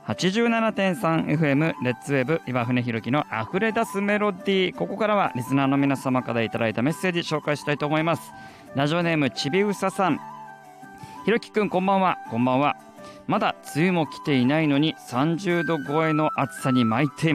87.3FM レッツウェブ岩船弘樹のあふれ出すメロディー。ここからはリスナーの皆様からいただいたメッセージ紹介したいと思います。ラジオネームちびうささん。ひろきくん、こんばんは。こんばんは。まだ梅雨も来ていないのに30度超えの暑さに巻いてい